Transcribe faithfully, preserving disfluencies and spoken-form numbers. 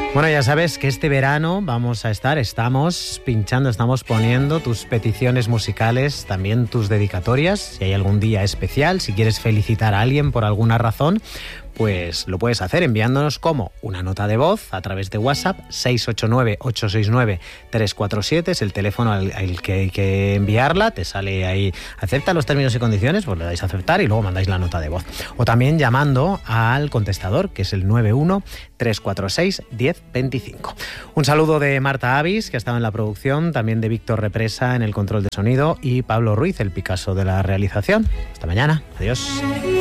Bueno, ya sabes que este verano vamos a estar, estamos pinchando, estamos poniendo tus peticiones musicales, también tus dedicatorias. Si hay algún día especial, si quieres felicitar a alguien por alguna razón, pues lo puedes hacer enviándonos como una nota de voz a través de WhatsApp. Seis ocho nueve, ocho seis nueve, tres cuatro siete es el teléfono al, al que hay que enviarla. Te sale ahí, acepta los términos y condiciones, pues le dais a aceptar y luego mandáis la nota de voz. O también llamando al contestador, que es el nueve uno, tres cuatro seis, diez veinticinco. Un saludo de Marta Avis, que ha estado en la producción, también de Víctor Represa en el control de sonido y Pablo Ruiz, el Picasso de la realización. Hasta mañana. Adiós.